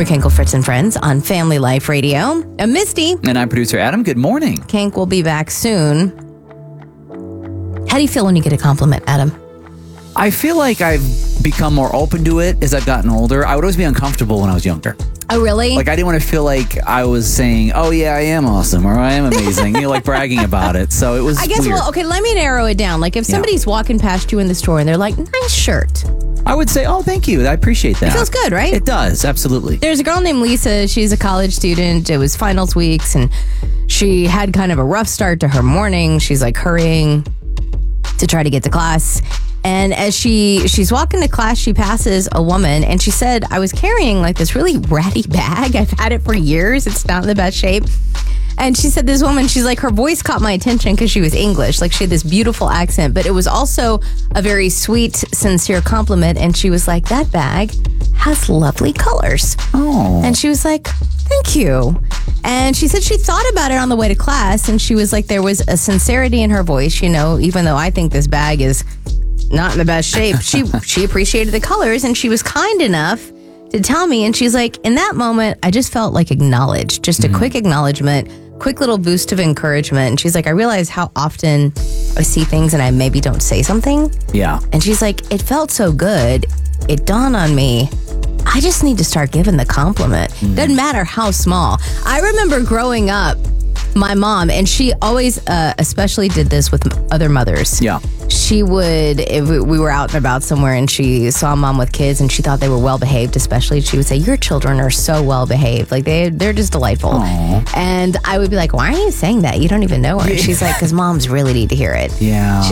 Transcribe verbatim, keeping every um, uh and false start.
We're Kinkle, Fritz, and Friends on Family Life Radio. I'm Misty. And I'm producer Adam. Good morning. Kink will be back soon. How do you feel when you get a compliment, Adam? I feel like I've become more open to it as I've gotten older. I would always be uncomfortable when I was younger. Oh, really? Like, I didn't want to feel like I was saying, oh, yeah, I am awesome, or I am amazing, you know, like bragging about it. So it was I guess, weird. well, okay, let me narrow it down. Like, if somebody's yeah. walking past you in the store and they're like, nice shirt. I would say, oh, thank you. I appreciate that. It feels good, right? It does, absolutely. There's a girl named Lisa. She's a college student. It was finals weeks, and she had kind of a rough start to her morning. She's like hurrying to try to get to class. And as she she's walking to class, she passes a woman, and she said, I was carrying like this really ratty bag. I've had it for years. It's not in the best shape. And she said, this woman, she's like, her voice caught my attention because she was English. Like, she had this beautiful accent, but it was also a very sweet, sincere compliment. And she was like, that bag has lovely colors. Oh. And she was like, thank you. And she said she thought about it on the way to class. And she was like, there was a sincerity in her voice, you know, even though I think this bag is not in the best shape. She she appreciated the colors, and she was kind enough to tell me. And she's like, in that moment, I just felt like acknowledged, just a mm. quick acknowledgement, quick little boost of encouragement. And she's like, I realize how often I see things and I maybe don't say something. Yeah. And she's like, it felt so good. It dawned on me, I just need to start giving the compliment. Mm. Doesn't matter how small. I remember growing up, my mom, and she always uh, especially did this with other mothers. Yeah. She would, if we were out and about somewhere and she saw mom with kids and she thought they were well behaved, especially, she would say, your children are so well behaved. Like, they, they're just delightful. Aww. And I would be like, why are you saying that? You don't even know her. And she's like, because moms really need to hear it. Yeah.